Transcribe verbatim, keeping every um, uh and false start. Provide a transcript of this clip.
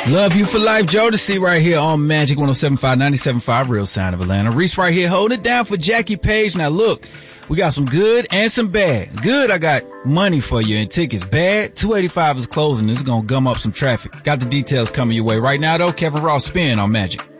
Love You for Life, Jodeci right here on Magic one oh seven point five, ninety-seven point five, Real Sound of Atlanta. Reese right here holding it down for Jackie Page. Now look, we got some good and some bad. Good, I got money for you and tickets. Bad, two eighty-five is closing. This is going to gum up some traffic. Got the details coming your way. Right now though, Kevin Ross Spin on Magic.